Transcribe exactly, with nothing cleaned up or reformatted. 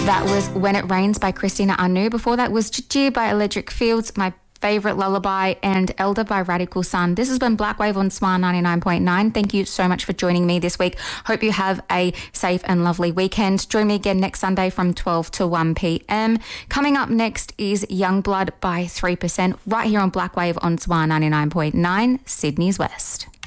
That was When It Rains by Christina Anu. Before that was Chijir by Electric Fields, my favourite lullaby, and Elder by Radical Sun. This has been Black Wave on Smile ninety-nine point nine. Thank you so much for joining me this week. Hope you have a safe and lovely weekend. Join me again next Sunday from twelve to one p.m. Coming up next is Youngblood by three percent right here on Black Wave on Smile ninety-nine point nine, Sydney's West.